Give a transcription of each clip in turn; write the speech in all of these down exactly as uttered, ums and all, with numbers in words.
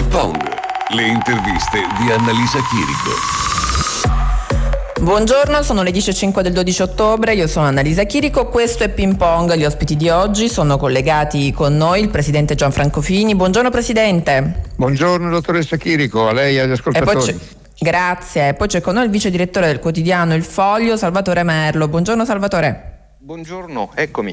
Pong, le interviste di Annalisa Chirico. Buongiorno, sono le dieci e cinque del dodici ottobre, io sono Annalisa Chirico, questo è Ping Pong. Gli ospiti di oggi sono collegati con noi il presidente Gianfranco Fini. Buongiorno presidente. Buongiorno dottoressa Chirico, a lei e agli ascoltatori. Grazie. Poi c'è con noi il vice direttore del quotidiano Il Foglio, Salvatore Merlo. Buongiorno Salvatore. Buongiorno, eccomi.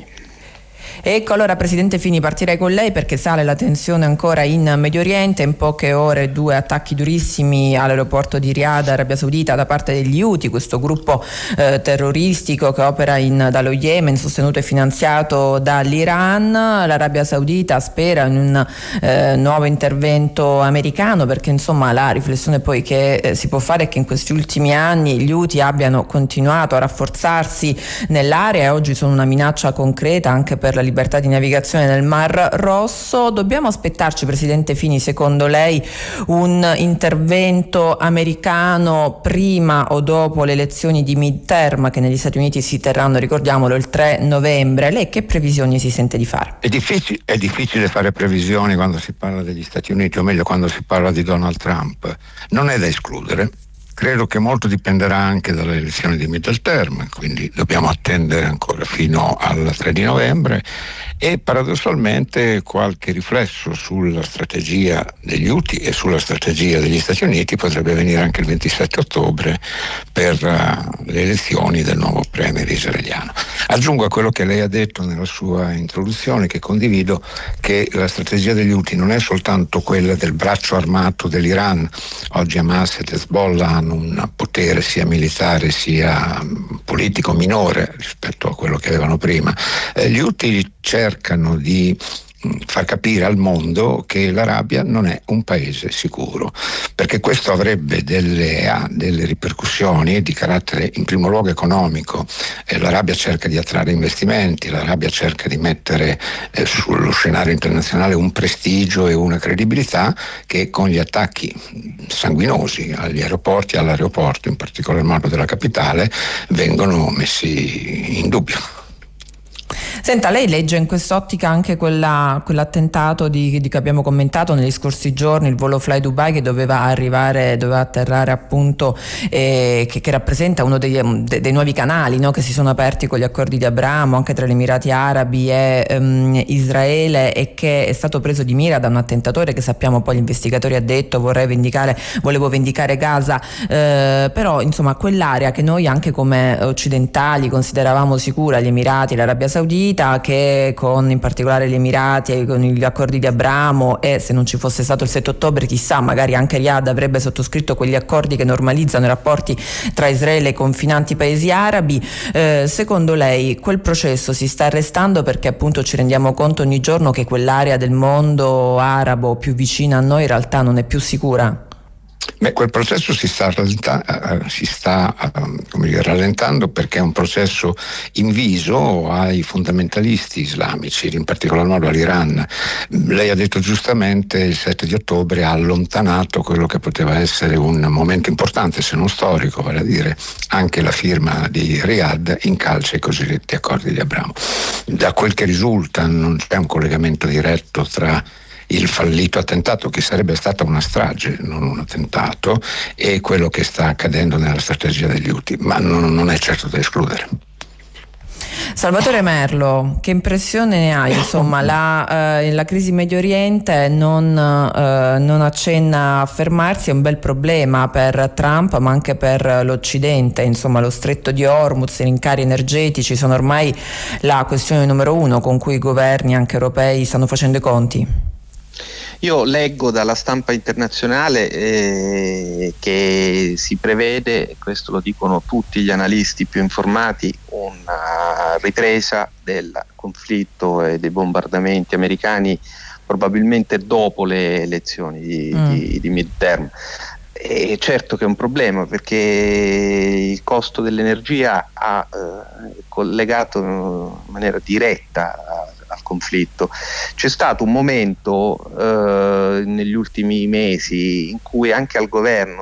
Ecco, allora presidente Fini, partirei con lei perché sale la tensione ancora in Medio Oriente. In poche ore due attacchi durissimi all'aeroporto di Riyadh, Arabia Saudita, da parte degli Houthi, questo gruppo eh, terroristico che opera in, dallo Yemen, sostenuto e finanziato dall'Iran. L'Arabia Saudita spera in un eh, nuovo intervento americano, perché insomma la riflessione poi che eh, si può fare è che in questi ultimi anni gli Houthi abbiano continuato a rafforzarsi nell'area e oggi sono una minaccia concreta anche per la libertà di navigazione nel Mar Rosso. Dobbiamo aspettarci, presidente Fini, secondo lei un intervento americano prima o dopo le elezioni di midterm che negli Stati Uniti si terranno, ricordiamolo, il tre novembre? Lei che previsioni si sente di fare? È difficile, è difficile fare previsioni quando si parla degli Stati Uniti, o meglio quando si parla di Donald Trump. Non è da escludere. Credo che molto dipenderà anche dalle elezioni di middle term, quindi dobbiamo attendere ancora fino al tre di novembre, e paradossalmente qualche riflesso sulla strategia degli Houthi e sulla strategia degli Stati Uniti potrebbe venire anche il ventisette ottobre per uh, le elezioni del nuovo premier israeliano. Aggiungo a quello che lei ha detto nella sua introduzione, che condivido, che la strategia degli Houthi non è soltanto quella del braccio armato dell'Iran. Oggi Hamas ed Hezbollah hanno un potere sia militare sia politico minore rispetto a quello che avevano prima. Eh, gli Houthi cercano di far capire al mondo che l'Arabia non è un paese sicuro, perché questo avrebbe delle, ha delle ripercussioni di carattere in primo luogo economico. Eh, L'Arabia cerca di attrarre investimenti, l'Arabia cerca di mettere eh, sullo scenario internazionale un prestigio e una credibilità che con gli attacchi sanguinosi agli aeroporti, all'aeroporto in particolar modo della capitale, vengono messi in dubbio. Senta, lei legge in quest'ottica anche quella, quell'attentato di, di che abbiamo commentato negli scorsi giorni, il volo Fly Dubai che doveva arrivare, doveva atterrare appunto, eh, che, che rappresenta uno dei, dei, dei nuovi canali, no, che si sono aperti con gli accordi di Abramo anche tra gli Emirati Arabi e um, Israele, e che è stato preso di mira da un attentatore che sappiamo poi gli investigatori ha detto vorrei vendicare, volevo vendicare Gaza, eh, però insomma quell'area che noi anche come occidentali consideravamo sicura, gli Emirati, l'Arabia Saudita, che con in particolare gli Emirati e con gli accordi di Abramo, e se non ci fosse stato il sette ottobre chissà magari anche Riyadh avrebbe sottoscritto quegli accordi che normalizzano i rapporti tra Israele e i confinanti paesi arabi. Eh, secondo lei quel processo si sta arrestando perché appunto ci rendiamo conto ogni giorno che quell'area del mondo arabo più vicina a noi in realtà non è più sicura? Beh, quel processo si sta, rallenta, si sta come dire, rallentando perché è un processo inviso ai fondamentalisti islamici, in particolar modo all'Iran. Lei ha detto giustamente il sette di ottobre ha allontanato quello che poteva essere un momento importante, se non storico, vale a dire anche la firma di Riyadh in calce ai cosiddetti accordi di Abramo. Da quel che risulta non c'è un collegamento diretto tra il fallito attentato, che sarebbe stata una strage, non un attentato, e quello che sta accadendo nella strategia degli Houthi, ma non, non è certo da escludere. Salvatore Merlo, che impressione ne hai? Insomma, la, eh, la crisi in Medio Oriente non, eh, non accenna a fermarsi, è un bel problema per Trump ma anche per l'Occidente. Insomma, lo stretto di Hormuz, i rincari energetici sono ormai la questione numero uno con cui i governi anche europei stanno facendo i conti. Io leggo dalla stampa internazionale eh, che si prevede, questo lo dicono tutti gli analisti più informati, una ripresa del conflitto e dei bombardamenti americani probabilmente dopo le elezioni di, mm. di, di midterm. E certo che è un problema perché il costo dell'energia ha eh, collegato in maniera diretta a al conflitto. C'è stato un momento eh, negli ultimi mesi in cui anche al governo